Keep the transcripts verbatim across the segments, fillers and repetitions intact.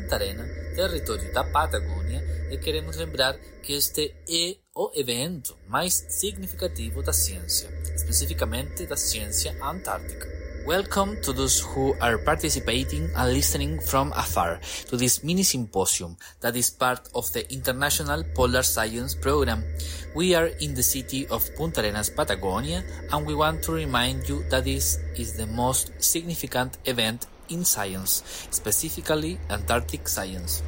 Punta Arenas, território da Patagônia, e queremos lembrar que este é o evento mais significativo da ciência, especificamente da ciência antártica. Welcome to those who are participating and listening from afar to this mini symposium that is part of the International Polar Science Program. We are in the city of Punta Arenas, Patagonia, and we want to remind you that this is the most significant event in science, specifically Antarctic science.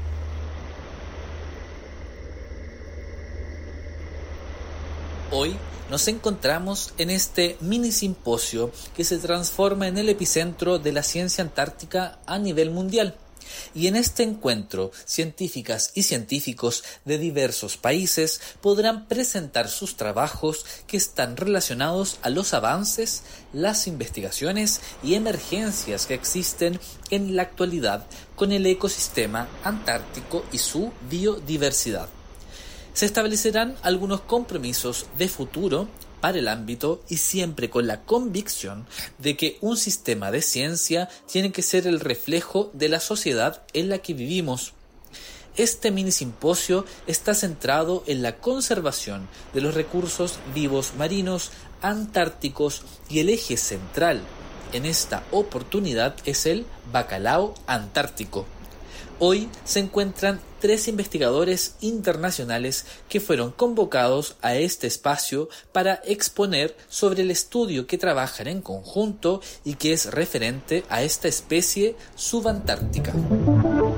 Hoy nos encontramos en este mini simposio que se transforma en el epicentro de la ciencia antártica a nivel mundial. Y en este encuentro, científicas y científicos de diversos países podrán presentar sus trabajos que están relacionados a los avances, las investigaciones y emergencias que existen en la actualidad con el ecosistema antártico y su biodiversidad. Se establecerán algunos compromisos de futuro para el ámbito y siempre con la convicción de que un sistema de ciencia tiene que ser el reflejo de la sociedad en la que vivimos. Este mini simposio está centrado en la conservación de los recursos vivos marinos antárticos y el eje central en esta oportunidad es el bacalao antártico. Hoy se encuentran tres investigadores internacionales que fueron convocados a este espacio para exponer sobre el estudio que trabajan en conjunto y que es referente a esta especie subantártica.